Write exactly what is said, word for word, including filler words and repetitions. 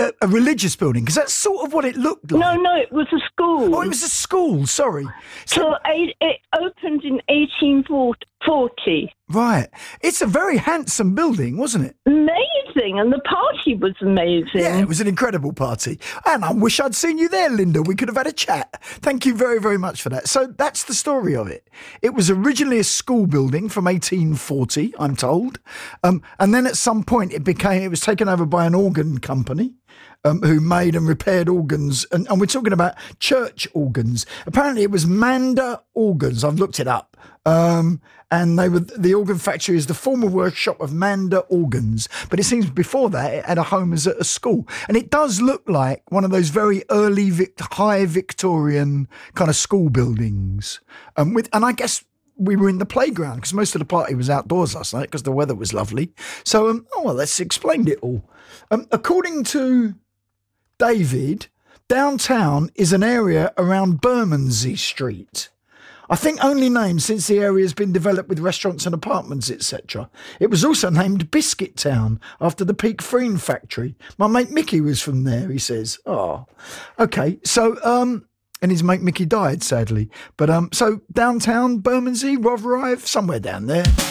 a, a religious building? Because that's sort of what it looked like. No, no, it was a school. Oh, it was a school, sorry. So, So it, it opened in eighteen forty. right. It's a very handsome building, wasn't it? Amazing, and the party was amazing. Yeah, it was an incredible party. And I wish I'd seen you there, Linda. We could have had a chat. Thank you very, very much for that. So that's the story of it. It was originally a school building from eighteen forty, I'm told. Um, and then at some point it became, it was taken over by an organ company. Um, who made and repaired organs, and, and we're talking about church organs. Apparently it was Manda Organs. I've looked it up. Um, and they were, the organ factory is the former workshop of Manda Organs. But it seems before that it had a home as a, a school. And it does look like one of those very early Vic, high Victorian kind of school buildings. Um, with, and I guess we were in the playground because most of the party was outdoors last night because the weather was lovely. So, um, oh, well, let's explain it all. Um, according to David, downtown is an area around Bermondsey Street. I think only named since the area has been developed with restaurants and apartments, et cetera. It was also named Biscuit Town after the Peak Freen factory. My mate Mickey was from there, he says. Oh, okay. So, um, and his mate Mickey died, sadly. But um, so downtown, Bermondsey, Rotherhithe, somewhere down there.